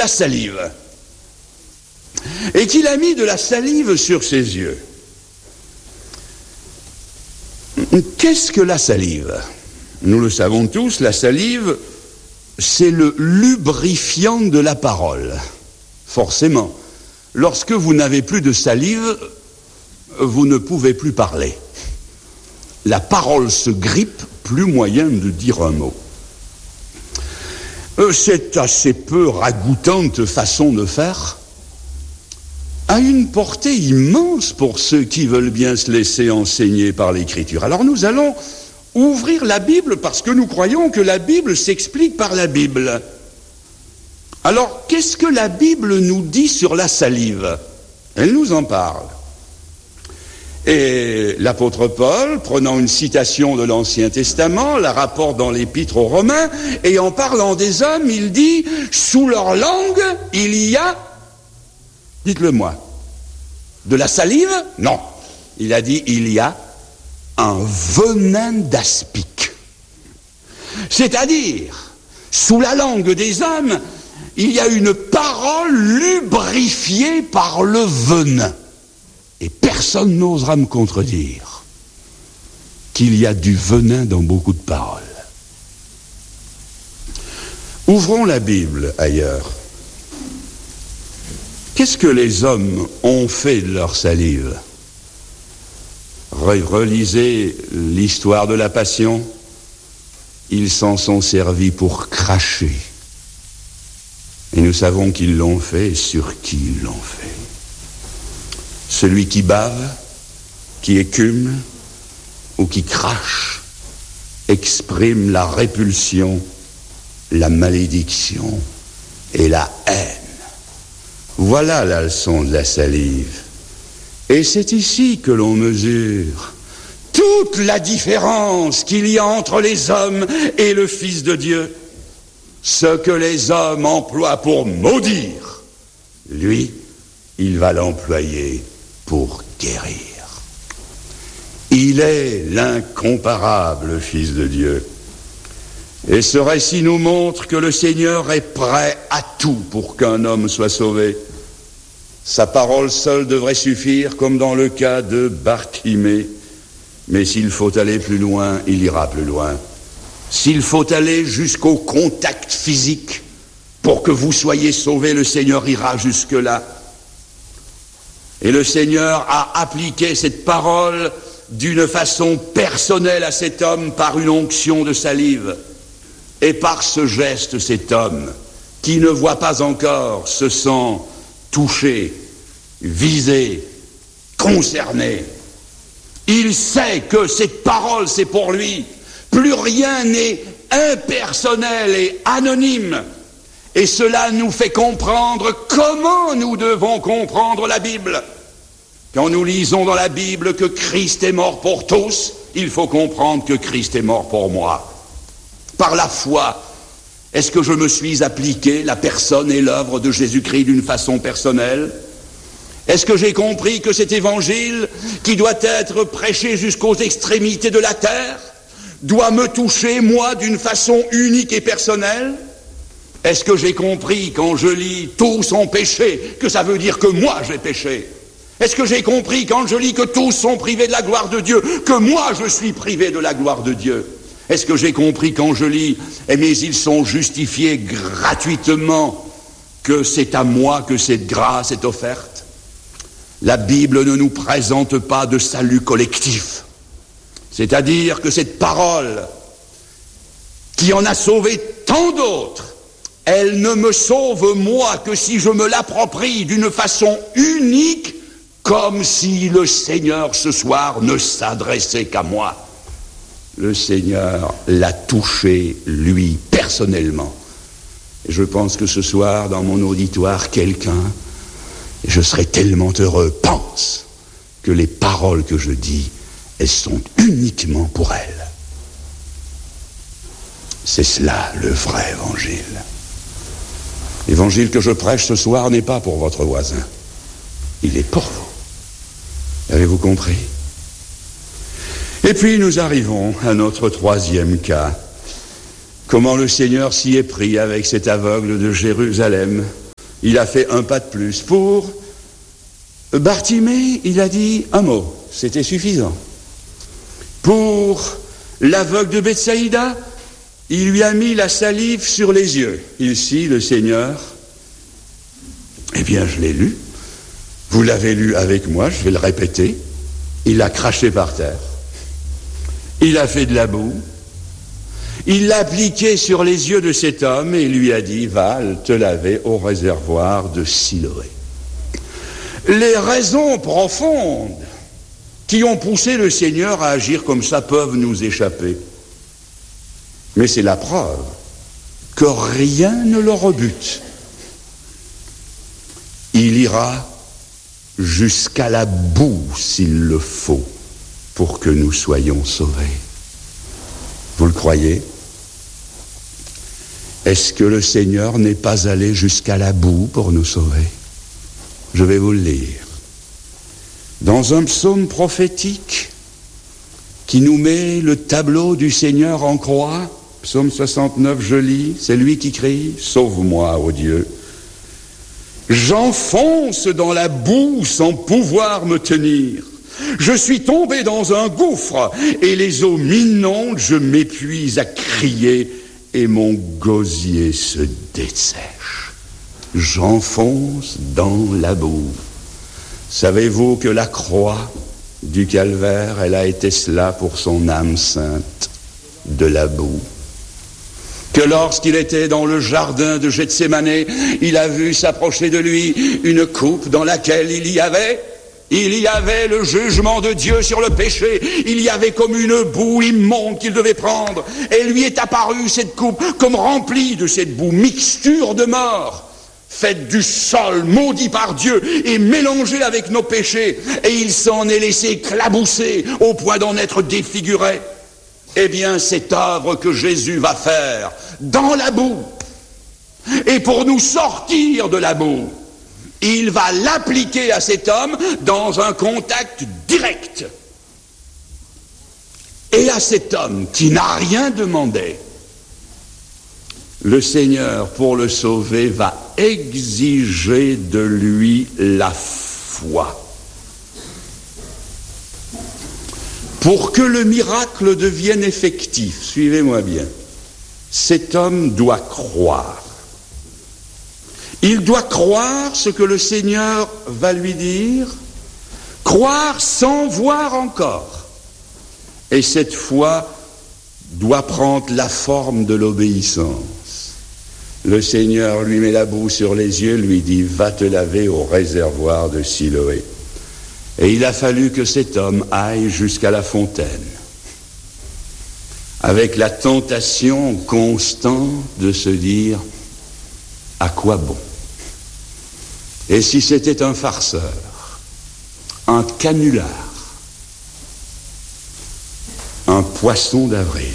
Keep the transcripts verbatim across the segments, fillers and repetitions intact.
la salive et qu'il a mis de la salive sur ses yeux. Qu'est-ce que la salive ? Nous le savons tous, la salive, c'est le lubrifiant de la parole. Forcément, lorsque vous n'avez plus de salive, vous ne pouvez plus parler. La parole se grippe, plus moyen de dire un mot. Cette assez peu ragoûtante façon de faire a une portée immense pour ceux qui veulent bien se laisser enseigner par l'Écriture. Alors nous allons ouvrir la Bible parce que nous croyons que la Bible s'explique par la Bible. Alors, qu'est-ce que la Bible nous dit sur la salive ? Elle nous en parle. Et l'apôtre Paul, prenant une citation de l'Ancien Testament, la rapporte dans l'Épître aux Romains, et en parlant des hommes, il dit « Sous leur langue, il y a... » Dites-le moi. De la salive ? Non. Il a dit « Il y a un venin d'aspic. » C'est-à-dire, sous la langue des hommes, il y a une parole lubrifiée par le venin. Et personne n'osera me contredire qu'il y a du venin dans beaucoup de paroles. Ouvrons la Bible ailleurs. Qu'est-ce que les hommes ont fait de leur salive ? Relisez l'histoire de la Passion. Ils s'en sont servis pour cracher. Et nous savons qu'ils l'ont fait et sur qui ils l'ont fait. Celui qui bave, qui écume ou qui crache exprime la répulsion, la malédiction et la haine. Voilà la leçon de la salive. Et c'est ici que l'on mesure toute la différence qu'il y a entre les hommes et le Fils de Dieu. Ce que les hommes emploient pour maudire, lui, il va l'employer pour guérir. Il est l'incomparable Fils de Dieu. Et ce récit nous montre que le Seigneur est prêt à tout pour qu'un homme soit sauvé. Sa parole seule devrait suffire, comme dans le cas de Bartimée. Mais s'il faut aller plus loin, il ira plus loin. S'il faut aller jusqu'au contact physique pour que vous soyez sauvés, le Seigneur ira jusque-là. Et le Seigneur a appliqué cette parole d'une façon personnelle à cet homme par une onction de salive. Et par ce geste, cet homme, qui ne voit pas encore, se sent touché, visé, concerné. Il sait que cette parole, c'est pour lui. Plus rien n'est impersonnel et anonyme. Et cela nous fait comprendre comment nous devons comprendre la Bible. Quand nous lisons dans la Bible que Christ est mort pour tous, il faut comprendre que Christ est mort pour moi. Par la foi, est-ce que je me suis appliqué la personne et l'œuvre de Jésus-Christ d'une façon personnelle ? Est-ce que j'ai compris que cet évangile, qui doit être prêché jusqu'aux extrémités de la terre, doit me toucher, moi, d'une façon unique et personnelle ? Est-ce que j'ai compris, quand je lis « tous ont péché », que ça veut dire que moi j'ai péché ? Est-ce que j'ai compris, quand je lis que tous sont privés de la gloire de Dieu, que moi je suis privé de la gloire de Dieu ? Est-ce que j'ai compris, quand je lis « eh mais ils sont justifiés gratuitement », que c'est à moi que cette grâce est offerte ? La Bible ne nous présente pas de salut collectif. C'est-à-dire que cette parole, qui en a sauvé tant d'autres, elle ne me sauve moi que si je me l'approprie d'une façon unique, comme si le Seigneur ce soir ne s'adressait qu'à moi. Le Seigneur l'a touché, lui, personnellement. Et je pense que ce soir, dans mon auditoire, quelqu'un, et je serai tellement heureux, pense que les paroles que je dis, elles sont uniquement pour elle. C'est cela le vrai évangile. L'évangile que je prêche ce soir n'est pas pour votre voisin. Il est pour vous. Avez-vous compris ? Et puis nous arrivons à notre troisième cas. Comment le Seigneur s'y est pris avec cet aveugle de Jérusalem. il a fait un pas de plus. Pour Bartimée, il a dit un mot, c'était suffisant. Pour l'aveugle de Bethsaïda, il lui a mis la salive sur les yeux. Ici, le Seigneur, eh bien, je l'ai lu. Vous l'avez lu avec moi, je vais le répéter. Il l'a craché par terre. Il a fait de la boue. Il l'a appliqué sur les yeux de cet homme et lui a dit, va te laver au réservoir de Siloé. Les raisons profondes qui ont poussé le Seigneur à agir comme ça peuvent nous échapper. Mais c'est la preuve que rien ne le rebute. Il ira jusqu'à la boue s'il le faut pour que nous soyons sauvés. Vous le croyez? Est-ce que le Seigneur n'est pas allé jusqu'à la boue pour nous sauver? Je vais vous le lire. Dans un psaume prophétique qui nous met le tableau du Seigneur en croix, psaume soixante-neuf, je lis, c'est lui qui crie, « Sauve-moi, ô Dieu ! J'enfonce dans la boue sans pouvoir me tenir. Je suis tombé dans un gouffre et les eaux m'inondent, je m'épuise à crier et mon gosier se dessèche. J'enfonce dans la boue. » Savez-vous que la croix du calvaire, elle a été cela pour son âme sainte, de la boue? Que lorsqu'il était dans le jardin de Gethsémanée, il a vu s'approcher de lui une coupe dans laquelle il y avait, il y avait le jugement de Dieu sur le péché, il y avait comme une boue immonde qu'il devait prendre, et lui est apparue cette coupe comme remplie de cette boue, mixture de mort, faite du sol, maudit par Dieu, et mélangée avec nos péchés, et il s'en est laissé éclabousser au point d'en être défiguré. Eh bien, cette œuvre que Jésus va faire dans la boue, et pour nous sortir de la boue, il va l'appliquer à cet homme dans un contact direct. Et à cet homme qui n'a rien demandé, le Seigneur, pour le sauver, va exiger de lui la foi. Pour que le miracle devienne effectif, suivez-moi bien, cet homme doit croire. Il doit croire ce que le Seigneur va lui dire, croire sans voir encore. Et cette foi doit prendre la forme de l'obéissance. Le Seigneur lui met la boue sur les yeux, lui dit, va te laver au réservoir de Siloé. Et il a fallu que cet homme aille jusqu'à la fontaine, avec la tentation constante de se dire, à quoi bon? Et si c'était un farceur, un canular, un poisson d'avril?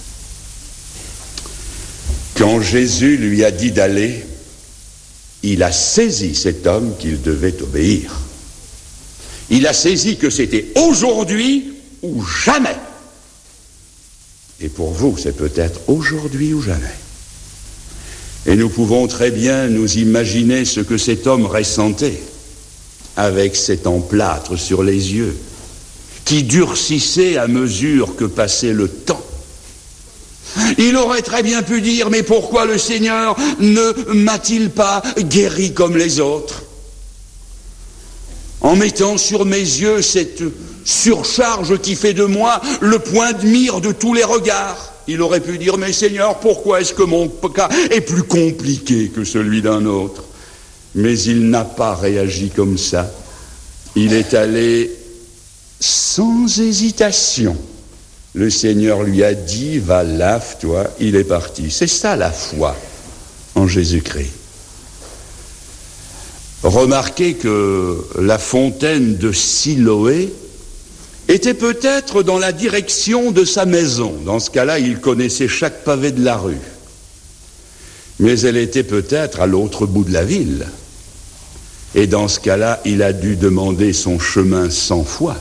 Quand Jésus lui a dit d'aller, il a saisi cet homme qu'il devait obéir. Il a saisi que c'était aujourd'hui ou jamais. Et pour vous, c'est peut-être aujourd'hui ou jamais. Et nous pouvons très bien nous imaginer ce que cet homme ressentait avec cet emplâtre sur les yeux, qui durcissait à mesure que passait le temps. Il aurait très bien pu dire, mais pourquoi le Seigneur ne m'a-t-il pas guéri comme les autres? En mettant sur mes yeux cette surcharge qui fait de moi le point de mire de tous les regards. Il aurait pu dire, mais Seigneur, pourquoi est-ce que mon cas est plus compliqué que celui d'un autre? Mais il n'a pas réagi comme ça. Il est allé sans hésitation. Le Seigneur lui a dit, va, lave-toi, il est parti. C'est ça la foi en Jésus-Christ. Remarquez que la fontaine de Siloé était peut-être dans la direction de sa maison. Dans ce cas-là, il connaissait chaque pavé de la rue. Mais elle était peut-être à l'autre bout de la ville. Et dans ce cas-là, il a dû demander son chemin cent fois.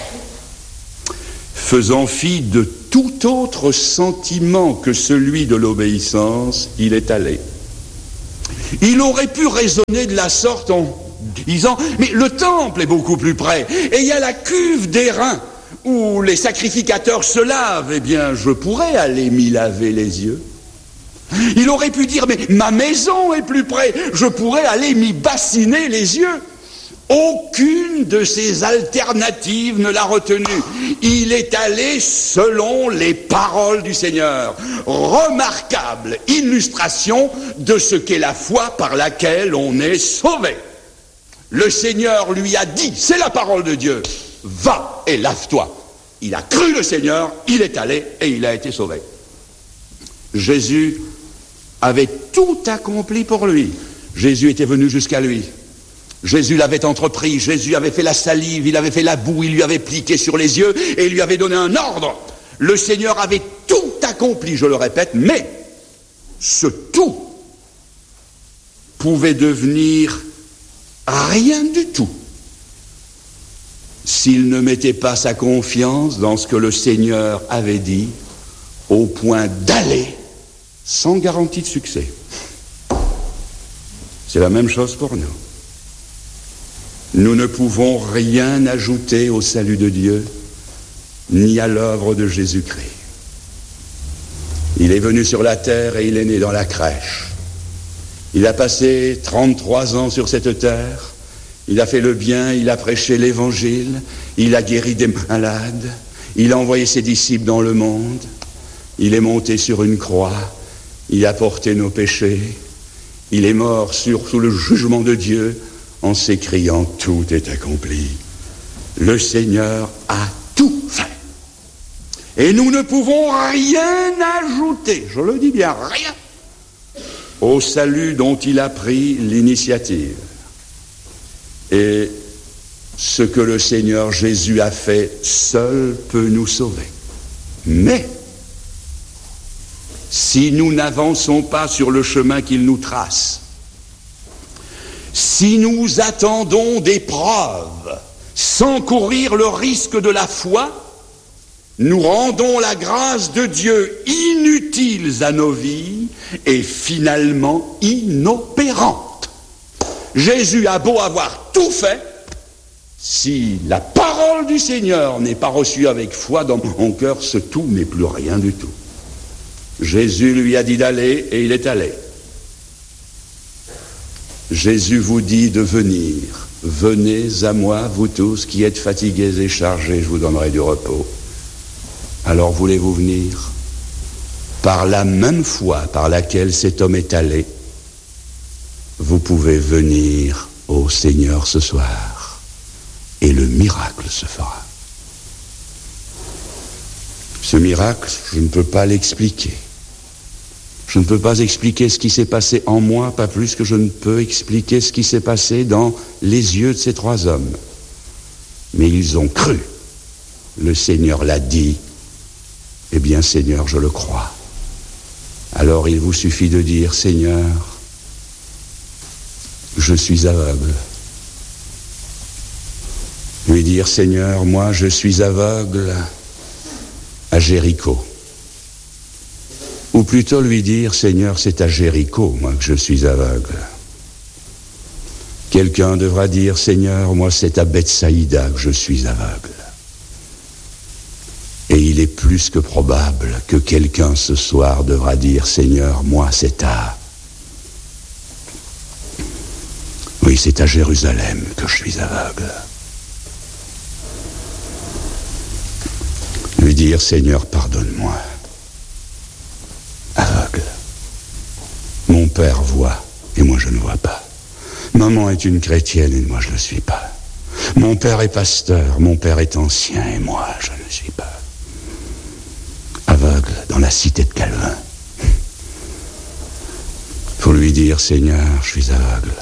Faisant fi de tout autre sentiment que celui de l'obéissance, il est allé. Il aurait pu raisonner de la sorte en disant, mais le temple est beaucoup plus près, et il y a la cuve d'airain où les sacrificateurs se lavent, eh bien je pourrais aller m'y laver les yeux. Il aurait pu dire, mais ma maison est plus près, je pourrais aller m'y bassiner les yeux. Aucune de ces alternatives ne l'a retenu. Il est allé selon les paroles du Seigneur. Remarquable illustration de ce qu'est la foi par laquelle on est sauvé. Le Seigneur lui a dit, c'est la parole de Dieu, va et lave-toi. Il a cru le Seigneur, il est allé et il a été sauvé. Jésus avait tout accompli pour lui. Jésus était venu jusqu'à lui. Jésus l'avait entrepris, Jésus avait fait la salive, il avait fait la boue, il lui avait pliqué sur les yeux et il lui avait donné un ordre. Le Seigneur avait tout accompli, je le répète, mais ce tout pouvait devenir rien du tout s'il ne mettait pas sa confiance dans ce que le Seigneur avait dit, au point d'aller sans garantie de succès. C'est la même chose pour nous. Nous ne pouvons rien ajouter au salut de Dieu, ni à l'œuvre de Jésus-Christ. Il est venu sur la terre et il est né dans la crèche. Il a passé trente-trois ans sur cette terre. Il a fait le bien, il a prêché l'évangile, il a guéri des malades, il a envoyé ses disciples dans le monde, il est monté sur une croix, il a porté nos péchés, il est mort sur, sous le jugement de Dieu, en s'écriant « Tout est accompli ». Le Seigneur a tout fait. Et nous ne pouvons rien ajouter, je le dis bien, rien, au salut dont il a pris l'initiative. Et ce que le Seigneur Jésus a fait seul peut nous sauver. Mais, si nous n'avançons pas sur le chemin qu'il nous trace, si nous attendons des preuves sans courir le risque de la foi, nous rendons la grâce de Dieu inutiles à nos vies et finalement inopérantes. Jésus a beau avoir tout fait, si la parole du Seigneur n'est pas reçue avec foi dans mon cœur, ce tout n'est plus rien du tout. Jésus lui a dit d'aller et il est allé. Jésus vous dit de venir. Venez à moi, vous tous qui êtes fatigués et chargés, je vous donnerai du repos. Alors voulez-vous venir? Par la même foi par laquelle cet homme est allé, vous pouvez venir au Seigneur ce soir et le miracle se fera. Ce miracle, je ne peux pas l'expliquer. Je ne peux pas expliquer ce qui s'est passé en moi, pas plus que je ne peux expliquer ce qui s'est passé dans les yeux de ces trois hommes. Mais ils ont cru. Le Seigneur l'a dit. Eh bien, Seigneur, je le crois. Alors il vous suffit de dire, Seigneur, je suis aveugle. Lui dire, Seigneur, moi je suis aveugle à Jéricho. Ou plutôt lui dire, Seigneur, c'est à Jéricho, moi, que je suis aveugle. Quelqu'un devra dire, Seigneur, moi, c'est à Bethsaïda que je suis aveugle. Et il est plus que probable que quelqu'un ce soir devra dire, Seigneur, moi, c'est à... Oui, c'est à Jérusalem que je suis aveugle. Lui dire, Seigneur, pardonne-moi. Aveugle. Mon père voit et moi je ne vois pas. Maman est une chrétienne et moi je ne le suis pas. Mon père est pasteur, mon père est ancien et moi je ne le suis pas. Aveugle dans la cité de Calvin. Faut lui dire, Seigneur, je suis aveugle.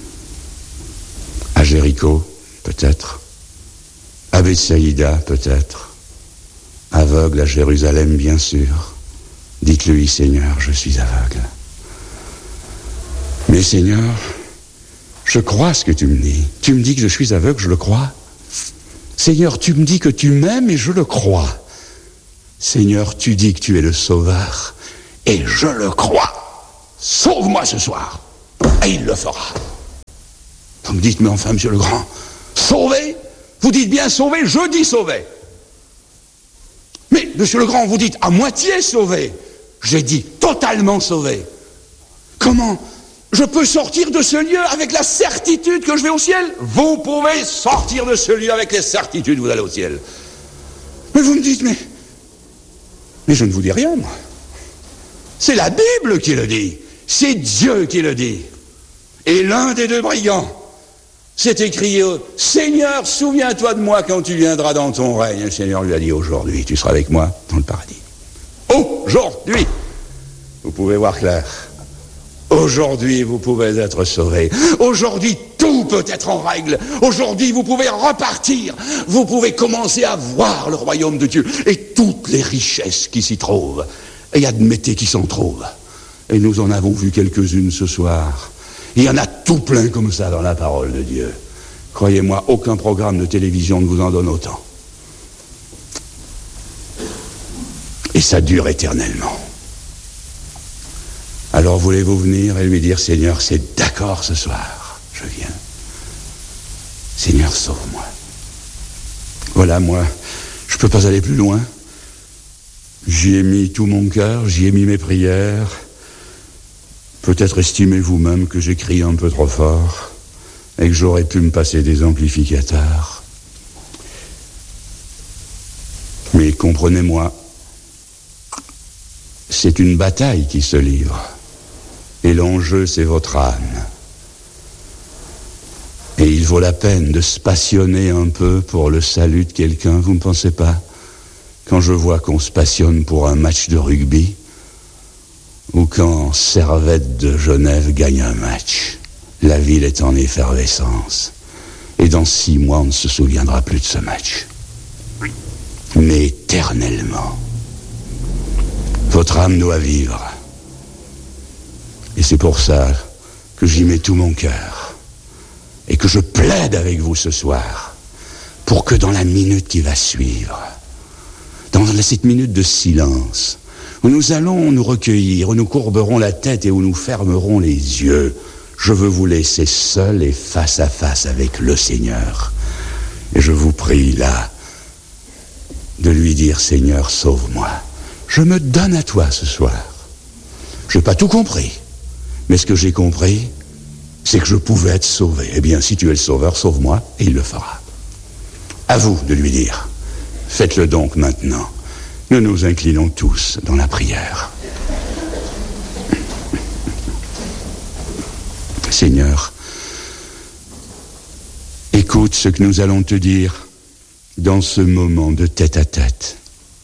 À Jéricho, peut-être. À Bethsaïda, peut-être. Aveugle à Jérusalem, bien sûr. Dites-lui, Seigneur, je suis aveugle. Mais Seigneur, je crois ce que tu me dis. Tu me dis que je suis aveugle, je le crois. Seigneur, tu me dis que tu m'aimes et je le crois. Seigneur, tu dis que tu es le sauveur et je le crois. Sauve-moi ce soir. et il le fera. Vous me dites, mais enfin, monsieur Legrand, sauvé? Vous dites bien sauvé, je dis sauvé. Mais, monsieur Legrand, vous dites à moitié sauvé. J'ai dit totalement sauvé. Comment je peux sortir de ce lieu avec la certitude que je vais au ciel? Vous pouvez sortir de ce lieu avec la certitude que vous allez au ciel. Mais vous me dites, mais... Mais je ne vous dis rien, moi. C'est la Bible qui le dit. C'est Dieu qui le dit. Et l'un des deux brigands s'est écrié, Seigneur, souviens-toi de moi quand tu viendras dans ton règne. Et le Seigneur lui a dit, aujourd'hui, tu seras avec moi dans le paradis. Aujourd'hui, vous pouvez voir clair. Aujourd'hui, vous pouvez être sauvés. Aujourd'hui, tout peut être en règle. Aujourd'hui, vous pouvez repartir. Vous pouvez commencer à voir le royaume de Dieu et toutes les richesses qui s'y trouvent. Et admettez qui s'en trouvent. Et nous en avons vu quelques-unes ce soir. Il y en a tout plein comme ça dans la parole de Dieu. Croyez-moi, aucun programme de télévision ne vous en donne autant. Et ça dure éternellement. Alors voulez-vous venir et lui dire, Seigneur, c'est d'accord ce soir, je viens. Seigneur, sauve-moi. Voilà, moi, je ne peux pas aller plus loin. J'y ai mis tout mon cœur, j'y ai mis mes prières. Peut-être estimez vous-même que j'écris un peu trop fort et que j'aurais pu me passer des amplificateurs. Mais comprenez-moi, c'est une bataille qui se livre. Et l'enjeu, c'est votre âme. Et il vaut la peine de se passionner un peu pour le salut de quelqu'un, vous ne pensez pas? Quand je vois qu'on se passionne pour un match de rugby, ou quand Servette de Genève gagne un match, la ville est en effervescence. Et dans six mois, on ne se souviendra plus de ce match. Mais éternellement, votre âme doit vivre. Et c'est pour ça que j'y mets tout mon cœur. Et que je plaide avec vous ce soir, pour que dans la minute qui va suivre, dans cette minute de silence, où nous allons nous recueillir, où nous courberons la tête et où nous fermerons les yeux, je veux vous laisser seul et face à face avec le Seigneur. Et je vous prie là, de lui dire, Seigneur, sauve-moi. Je me donne à toi ce soir. Je n'ai pas tout compris. Mais ce que j'ai compris, c'est que je pouvais être sauvé. Eh bien, si tu es le sauveur, sauve-moi, et il le fera. À vous de lui dire. Faites-le donc maintenant. Nous nous inclinons tous dans la prière. Seigneur, écoute ce que nous allons te dire dans ce moment de tête-à-tête.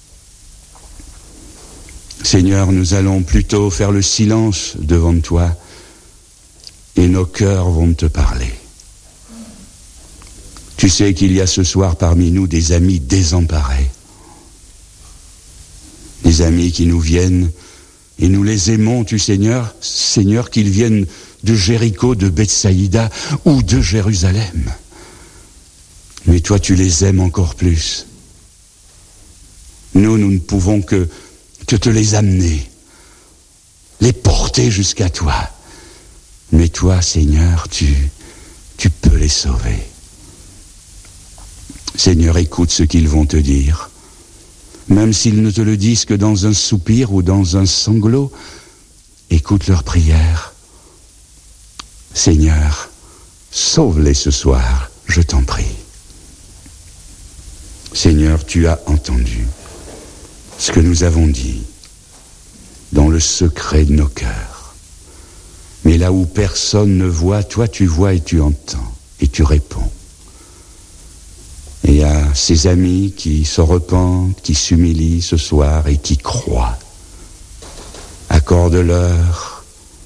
Seigneur, nous allons plutôt faire le silence devant toi et nos cœurs vont te parler. Tu sais qu'il y a ce soir parmi nous des amis désemparés, des amis qui nous viennent et nous les aimons, tu Seigneur, Seigneur, qu'ils viennent de Jéricho, de Bethsaïda ou de Jérusalem. Mais toi, tu les aimes encore plus. Nous, nous ne pouvons que que te les amener, les porter jusqu'à toi. Mais toi, Seigneur, tu, tu peux les sauver. Seigneur, écoute ce qu'ils vont te dire. Même s'ils ne te le disent que dans un soupir ou dans un sanglot, écoute leur prière. Seigneur, sauve-les ce soir, je t'en prie. Seigneur, tu as entendu ce que nous avons dit dans le secret de nos cœurs. Mais là où personne ne voit, toi tu vois et tu entends et tu réponds. Et à ces amis qui se repentent, qui s'humilient ce soir et qui croient, accorde-leur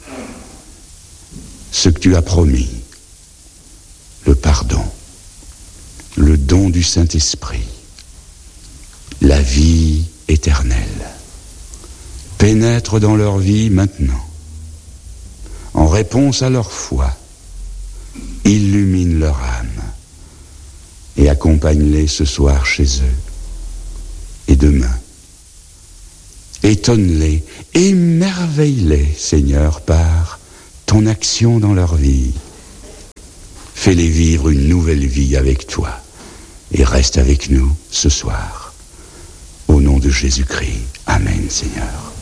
ce que tu as promis, le pardon, le don du Saint-Esprit, la vie éternelle. Pénètre dans leur vie maintenant. En réponse à leur foi, illumine leur âme et accompagne-les ce soir chez eux et demain. Étonne-les, émerveille-les, Seigneur, par ton ton action dans leur vie. Fais-les vivre une nouvelle vie avec toi et reste avec nous ce soir. Au nom de Jésus-Christ. Amen, Seigneur.